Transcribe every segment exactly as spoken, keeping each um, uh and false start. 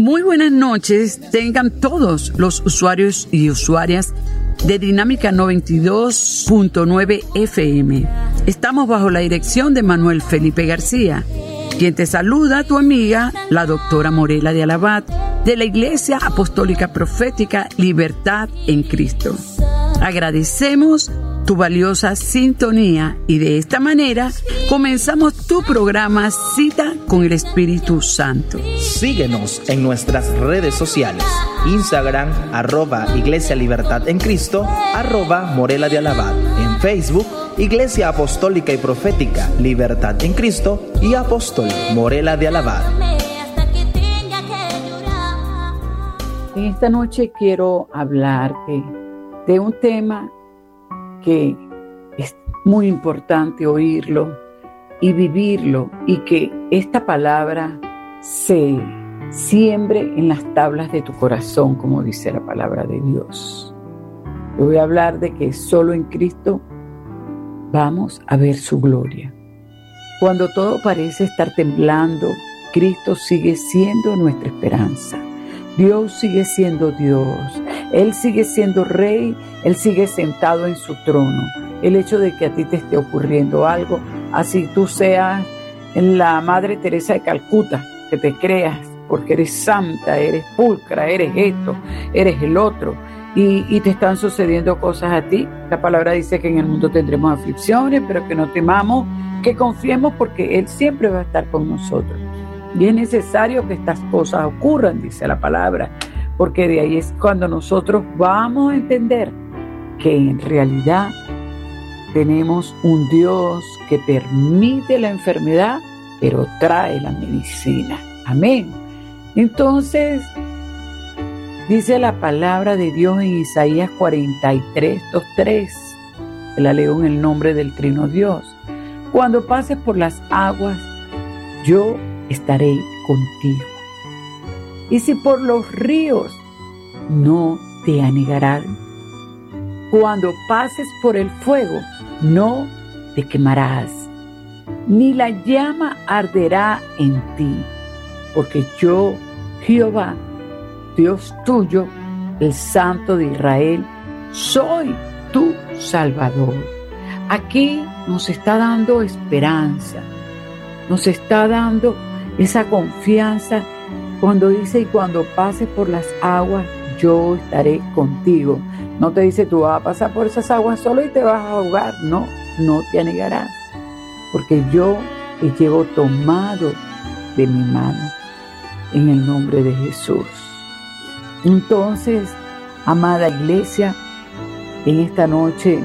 Muy buenas noches, tengan todos los usuarios y usuarias de Dinámica noventa y dos punto nueve F M. Estamos bajo la dirección de Manuel Felipe García, quien te saluda tu amiga, la doctora Morela de Alabat, de la Iglesia Apostólica Profética Libertad en Cristo. Agradecemos tu valiosa sintonía y de esta manera comenzamos tu programa Cita con el Espíritu Santo. Síguenos en nuestras redes sociales: Instagram, arroba Iglesia Libertad en Cristo, arroba Morela de Alabat. En Facebook, Iglesia Apostólica y Profética Libertad en Cristo y Apóstol Morela de Alabat. En esta noche quiero hablarte de un tema que es muy importante oírlo y vivirlo, y que esta palabra se siembre en las tablas de tu corazón, como dice la palabra de Dios. Yo voy a hablar de que solo en Cristo vamos a ver su gloria. Cuando todo parece estar temblando, Cristo sigue siendo nuestra esperanza. Dios sigue siendo Dios, Él sigue siendo Rey, Él sigue sentado en su trono. El hecho de que a ti te esté ocurriendo algo, así tú seas la Madre Teresa de Calcuta, que te creas porque eres santa, eres pulcra, eres esto, eres el otro, y, y te están sucediendo cosas a ti. La palabra dice que en el mundo tendremos aflicciones, pero que no temamos, que confiemos porque Él siempre va a estar con nosotros. Y es necesario que estas cosas ocurran, dice la palabra, porque de ahí es cuando nosotros vamos a entender que en realidad tenemos un Dios que permite la enfermedad, pero trae la medicina. Amén. Entonces, dice la palabra de Dios en Isaías cuarenta y tres, dos, tres, que la leo en el nombre del Trino Dios: cuando pases por las aguas, yo estaré contigo. Y si por los ríos, no te anegarán. Cuando pases por el fuego, no te quemarás, ni la llama arderá en ti, porque yo, Jehová, Dios tuyo, el Santo de Israel, soy tu Salvador. Aquí nos está dando esperanza, nos está dando esa confianza cuando dice: y cuando pases por las aguas, yo estaré contigo. No te dice: tú vas a pasar por esas aguas solo y te vas a ahogar. No, no te anegarás, porque yo te llevo tomado de mi mano, en el nombre de Jesús. Entonces, amada iglesia, en esta noche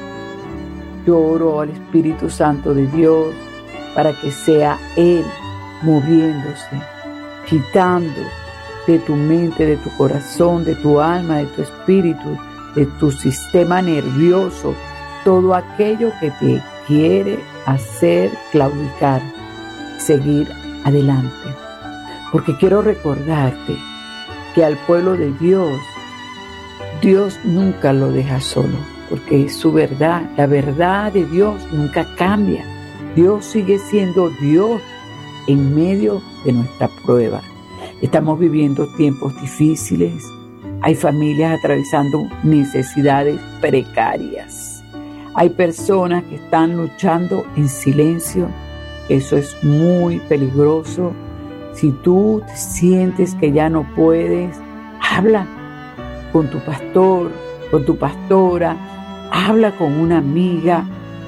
yo oro al Espíritu Santo de Dios para que sea Él moviéndose, quitando de tu mente, de tu corazón, de tu alma, de tu espíritu, de tu sistema nervioso, todo aquello que te quiere hacer claudicar, seguir adelante. Porque quiero recordarte que al pueblo de Dios, Dios nunca lo deja solo, porque es su verdad. La verdad de Dios nunca cambia. Dios sigue siendo Dios en medio de nuestra prueba. Estamos viviendo tiempos difíciles. Hay familias atravesando necesidades precarias. Hay personas que están luchando en silencio. Eso es muy peligroso. Si tú te sientes que ya no puedes, habla con tu pastor, con tu pastora, habla con una amiga,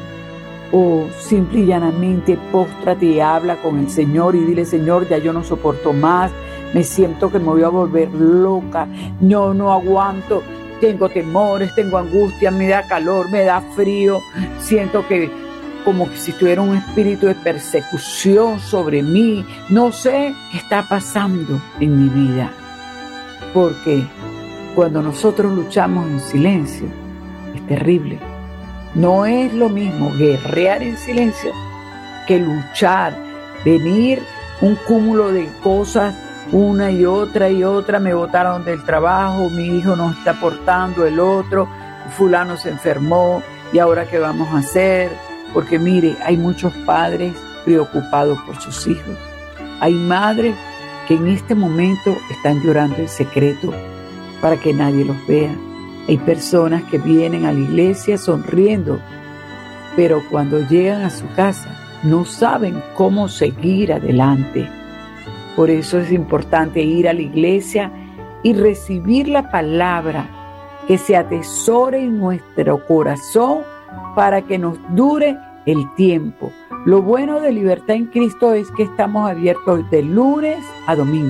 o simple y llanamente póstrate y habla con el Señor y dile: Señor, ya yo no soporto más, me siento que me voy a volver loca, yo no aguanto, tengo temores, tengo angustia, me da calor, me da frío, siento que como que si tuviera un espíritu de persecución sobre mí, no sé qué está pasando en mi vida. Porque cuando nosotros luchamos en silencio, es terrible. No es lo mismo guerrear en silencio que luchar, venir un cúmulo de cosas, una y otra y otra. Me botaron del trabajo, mi hijo no está portando, el otro, fulano se enfermó, y ahora qué vamos a hacer. Porque mire, hay muchos padres preocupados por sus hijos, hay madres que en este momento están llorando en secreto para que nadie los vea. Hay personas que vienen a la iglesia sonriendo, pero cuando llegan a su casa no saben cómo seguir adelante. Por eso es importante ir a la iglesia y recibir la palabra que se atesore en nuestro corazón para que nos dure el tiempo. Lo bueno de Libertad en Cristo es que estamos abiertos de lunes a domingo.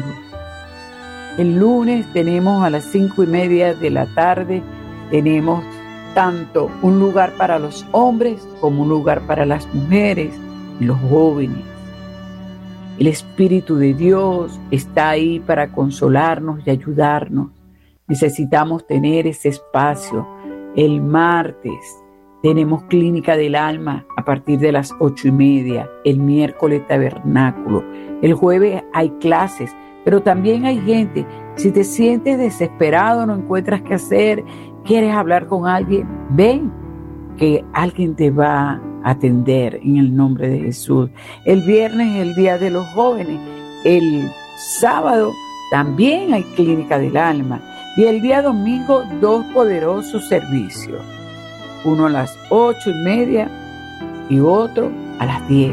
El lunes tenemos a las cinco y media de la tarde, tenemos tanto un lugar para los hombres como un lugar para las mujeres y los jóvenes. El Espíritu de Dios está ahí para consolarnos y ayudarnos. Necesitamos tener ese espacio. El martes tenemos Clínica del Alma a partir de las ocho y media. El miércoles tabernáculo. El jueves hay clases, pero también hay gente. Si te sientes desesperado, no encuentras qué hacer, quieres hablar con alguien, ven, que alguien te va a atender en el nombre de Jesús. El viernes es el día de los jóvenes. El sábado también hay Clínica del Alma. Y el día domingo, dos poderosos servicios. Uno a las ocho y media y otro a las diez.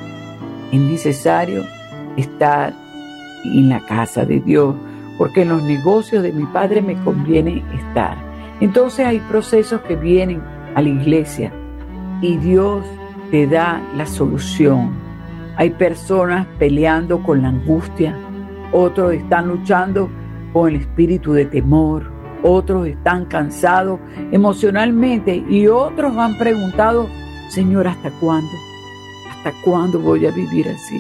Es necesario estar en la casa de Dios, porque en los negocios de mi Padre me conviene estar. Entonces hay procesos que vienen a la iglesia y Dios te da la solución. Hay personas peleando con la angustia, otros están luchando con el espíritu de temor, otros están cansados emocionalmente y otros han preguntado: Señor, ¿hasta cuándo? ¿Hasta cuándo voy a vivir así?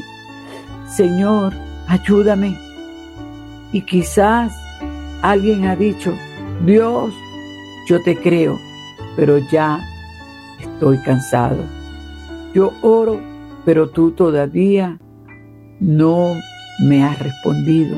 Señor, ayúdame. Y quizás alguien ha dicho: Dios, yo te creo, pero ya estoy cansado. Yo oro, pero tú todavía no me has respondido.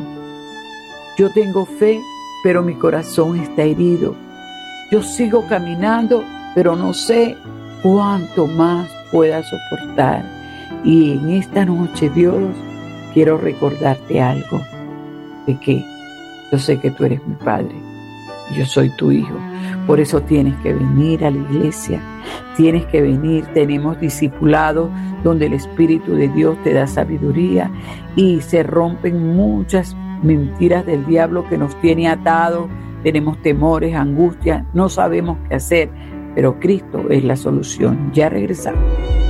Yo tengo fe, pero mi corazón está herido. Yo sigo caminando, pero no sé cuánto más pueda soportar. Y en esta noche, Dios, quiero recordarte algo, de que yo sé que tú eres mi Padre, yo soy tu hijo. Por eso tienes que venir a la iglesia, tienes que venir. Tenemos discipulados donde el Espíritu de Dios te da sabiduría y se rompen muchas mentiras del diablo que nos tiene atados. Tenemos temores, angustia, no sabemos qué hacer, pero Cristo es la solución. Ya regresamos.